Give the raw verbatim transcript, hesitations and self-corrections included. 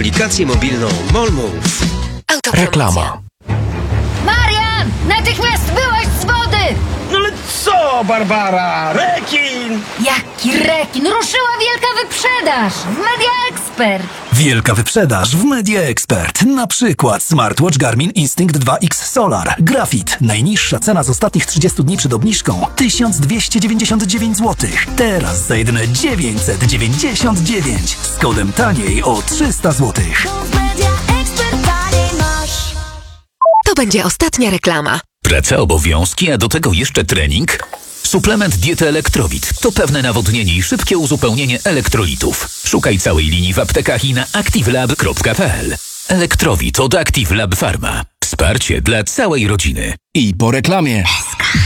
aplikację mobilną MOLMOVE. Reklama. Marian! Natychmiast byłaś z wody! No ale co, Barbara? Rekin! Jaki rekin! Ruszyła wielka wyprzedaż w Media Expert! Wielka wyprzedaż w Media Expert. Na przykład smartwatch Garmin Instinct dwa X Solar. Grafit. Najniższa cena z ostatnich trzydziestu dni przed obniżką tysiąc dwieście dziewięćdziesiąt dziewięć złotych. Teraz za jedyne dziewięćset dziewięćdziesiąt dziewięć. Z kodem taniej o trzysta złotych. To będzie ostatnia reklama. Praca, obowiązki, a do tego jeszcze trening? Suplement diety Elektrowit to pewne nawodnienie i szybkie uzupełnienie elektrolitów. Szukaj całej linii w aptekach i na activelab kropka p l. Elektrowit od Active Lab Pharma. Wsparcie dla całej rodziny. I po reklamie.